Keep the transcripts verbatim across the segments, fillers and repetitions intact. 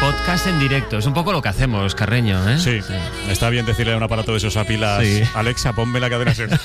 podcast en directo. Es un poco lo que hacemos, Carreño, ¿eh? Sí, sí. Está bien decirle a un aparato de esos a pilas, sí. Alexa, ponme la cadena SER.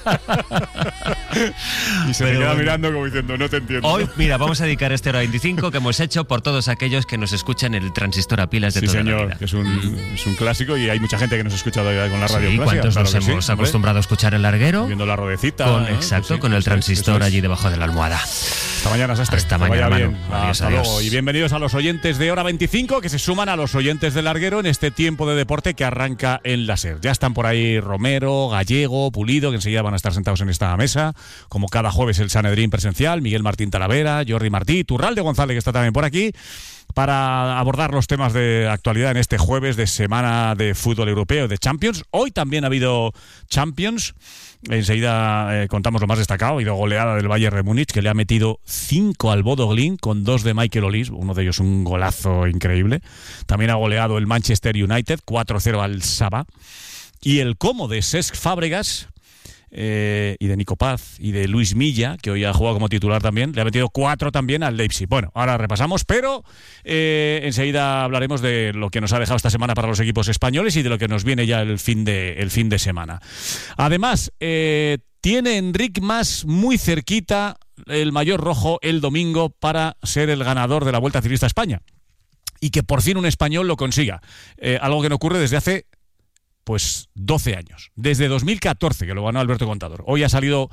Y se Pero me queda bueno. mirando como diciendo, no te entiendo. Hoy, mira, vamos a dedicar este hora veinticinco que hemos hecho por todos aquellos que nos escuchan en el transistor a pilas de sí, toda señor, la vida. Que es un, mm. es un clásico y hay mucha gente que nos ha escuchado ya con la radio sí, clásica. ¿Cuántos claro nos hemos sí, acostumbrado a escuchar el larguero? Viendo la rodecita. Con, ¿no? exacto, pues sí, con el transistor es. allí debajo de la almohada. Hasta mañana, Sastre. Hasta que mañana, vaya Manu. bien. Adiós, Hasta adiós. luego. Y bienvenidos a los oyentes de Hora veinticinco que se suman a los oyentes del larguero en este tiempo de deporte que arranca en la SER. Ya están por ahí Romero, Gallego, Pulido, que enseguida van a estar sentados en esta mesa. Como cada jueves el Sanedrín presencial, Miguel Martín Talavera, Jordi Martí, Turralde González, que está también por aquí, para abordar los temas de actualidad en este jueves de semana de fútbol europeo, de Champions. Hoy también ha habido Champions. Enseguida eh, contamos lo más destacado. Ha habido goleada del Bayern de Múnich, que le ha metido cinco al Bodo Glimt, con dos de Michael Olise, uno de ellos un golazo increíble. También ha goleado el Manchester United, cuatro cero al Saba. Y el Como de Cesc Fábregas, Eh, y de Nico Paz y de Luis Milla, que hoy ha jugado como titular también, le ha metido cuatro también al Leipzig. Bueno, ahora repasamos, pero eh, enseguida hablaremos de lo que nos ha dejado esta semana para los equipos españoles y de lo que nos viene ya el fin de, el fin de semana. Además, eh, tiene Enric Mas muy cerquita el maillot rojo el domingo para ser el ganador de la Vuelta Ciclista a España, y que por fin un español lo consiga, eh, algo que no ocurre desde hace pues doce años, desde dos mil catorce que lo ganó Alberto Contador. Hoy ha salido